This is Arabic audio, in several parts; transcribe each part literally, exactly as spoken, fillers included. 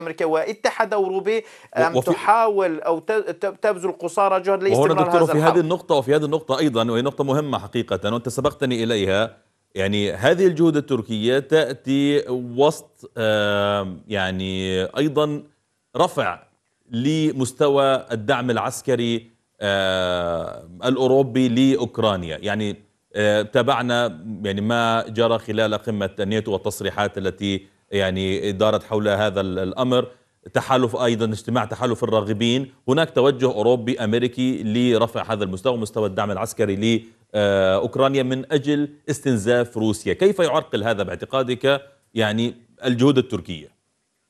أمريكا واتحاد أوروبي أم وفي تحاول أو تبذل قصارى جهد وهنا لاستمرار دكتور هذا في هذه الحرب. النقطة وفي هذه النقطة أيضا، وهي نقطة مهمة حقيقة وأنت سبقتني إليها، يعني هذه الجهود التركية تأتي وسط يعني أيضا رفع لمستوى الدعم العسكري الأوروبي لأوكرانيا. يعني تابعنا يعني ما جرى خلال قمة الناتو والتصريحات التي يعني دارت حول هذا الأمر، تحالف أيضا اجتماع تحالف الراغبين، هناك توجه أوروبي أمريكي لرفع هذا المستوى، مستوى الدعم العسكري لأوكرانيا من أجل استنزاف روسيا. كيف يعرقل هذا باعتقادك يعني الجهود التركية؟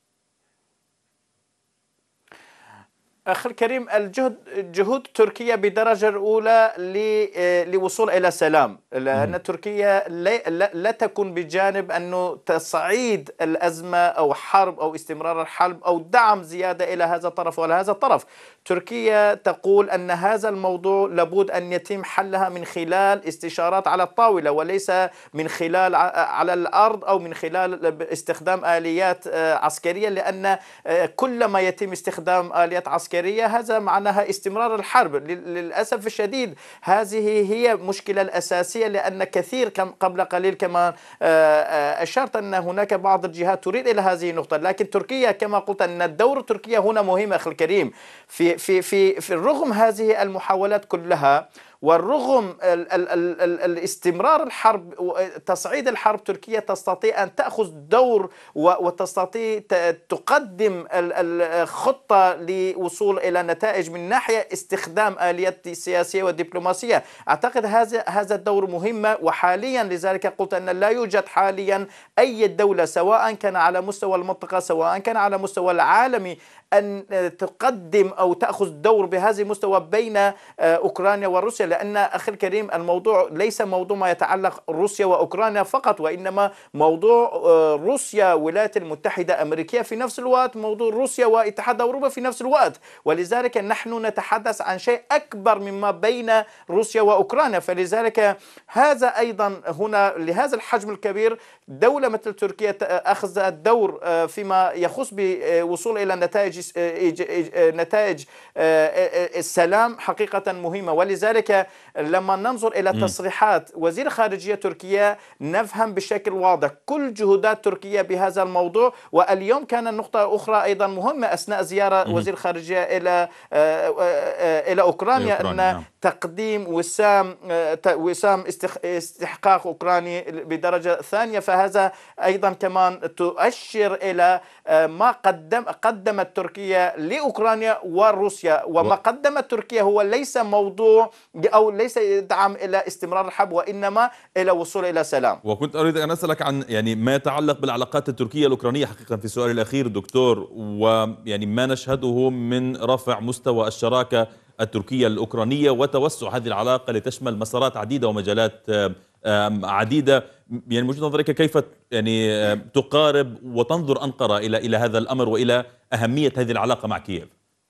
أخي الكريم، الجهد جهود تركيا بدرجة الأولى لوصول إلى سلام، لأن تركيا لا, لا تكون بجانب أنه تصعيد الأزمة أو حرب أو استمرار الحرب أو دعم زيادة إلى هذا الطرف ولا هذا الطرف. تركيا تقول أن هذا الموضوع لابد أن يتم حلها من خلال استشارات على الطاولة وليس من خلال على الأرض أو من خلال استخدام آليات عسكرية، لأن كلما يتم استخدام آليات عسكرية هذا معناها استمرار الحرب. للأسف الشديد هذه هي المشكلة الأساسية، لأن كثير قبل قليل كما أشرت أن هناك بعض الجهات تريد إلى هذه النقطة، لكن تركيا كما قلت أن الدور تركيا هنا مهم أخي الكريم. في في في في الرغم هذه المحاولات كلها والرغم ال ال ال ال الاستمرار الحرب تصعيد الحرب، تركيا تستطيع أن تأخذ دور وتستطيع تقدم الخطة لوصول إلى نتائج من ناحية استخدام آليات سياسية ودبلوماسية. أعتقد هذا هذا الدور مهم، وحاليا لذلك قلت أن لا يوجد حاليا أي دولة سواء كان على مستوى المنطقة سواء كان على مستوى العالمي أن تقدم أو تأخذ دور بهذا المستوى بين أوكرانيا وروسيا، لأن أخي الكريم الموضوع ليس موضوع ما يتعلق روسيا وأوكرانيا فقط، وإنما موضوع روسيا والولايات المتحدة الأمريكية في نفس الوقت، موضوع روسيا واتحاد أوروبا في نفس الوقت، ولذلك نحن نتحدث عن شيء أكبر مما بين روسيا وأوكرانيا. فلذلك هذا أيضا هنا لهذا الحجم الكبير دولة مثل تركيا أخذ الدور فيما يخص بوصول إلى نتائج نتائج السلام حقيقة مهمة. ولذلك لما ننظر إلى تصريحات وزير خارجية تركيا نفهم بشكل واضح كل جهودات تركيا بهذا الموضوع. واليوم كان نقطة أخرى أيضا مهمة أثناء زيارة وزير خارجية إلى إلى أوكرانيا، أن تقديم وسام وسام استحقاق أوكراني بدرجة ثانية، فهذا أيضا كمان تؤشر إلى ما قدم قدمت تركيا لأوكرانيا وروسيا. وما قدمت تركيا هو ليس موضوع أو ليس دعم إلى استمرار الحرب وإنما إلى وصول إلى سلام. وكنت أريد أن أسألك عن يعني ما يتعلق بالعلاقات التركية الأوكرانية حقيقة في سؤالي الأخير دكتور، ويعني ما نشهده من رفع مستوى الشراكة التركية الأوكرانية وتوسع هذه العلاقة لتشمل مسارات عديدة ومجالات عديدة. يعني من وجهة نظرك كيف يعني تقارب وتنظر أنقرة إلى إلى هذا الأمر وإلى أهمية هذه العلاقة مع كييف؟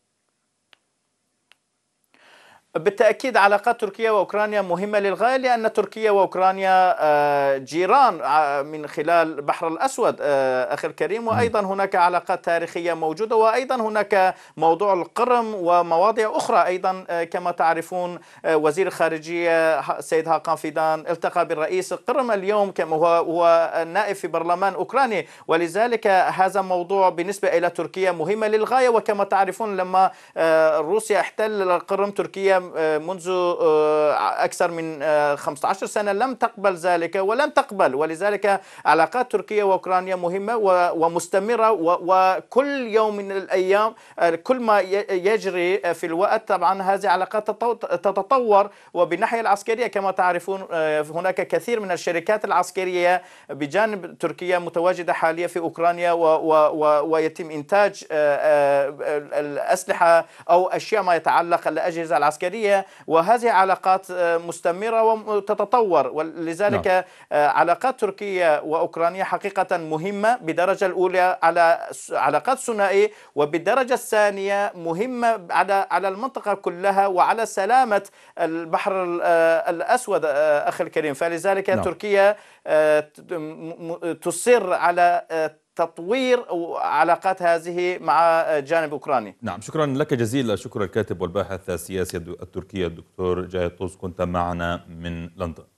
بالتأكيد علاقات تركيا وأوكرانيا مهمة للغاية، لأن تركيا وأوكرانيا جيران من خلال بحر الأسود أخي الكريم، وأيضا هناك علاقات تاريخية موجودة، وأيضا هناك موضوع القرم ومواضيع أخرى. أيضا كما تعرفون وزير الخارجية سيد هاكان فيدان التقى بالرئيس القرم اليوم كما هو هو نائب في برلمان أوكراني، ولذلك هذا موضوع بالنسبة إلى تركيا مهمة للغاية. وكما تعرفون لما روسيا احتل القرم تركيا منذ أكثر من خمسة عشر سنة لم تقبل ذلك ولم تقبل، ولذلك علاقات تركيا وأوكرانيا مهمة ومستمرة، وكل يوم من الأيام كل ما يجري في الوقت طبعا هذه علاقات تتطور. وبالناحية العسكرية كما تعرفون هناك كثير من الشركات العسكرية بجانب تركيا متواجدة حاليا في أوكرانيا، ويتم إنتاج الأسلحة أو أشياء ما يتعلق بالأجهزة العسكرية، وهذه علاقات مستمرة وتتطور. ولذلك علاقات تركيا وأوكرانيا حقيقة مهمة بدرجة الأولى على علاقات ثنائية، وبالدرجة الثانية مهمة على على المنطقة كلها وعلى سلامة البحر الأسود أخي الكريم. فلذلك تركيا تصر على تطوير علاقات هذه مع جانب أوكراني. نعم، شكرا لك جزيلا. شكرا الكاتب والباحث السياسي التركي الدكتور جاي طوز، كنت معنا من لندن.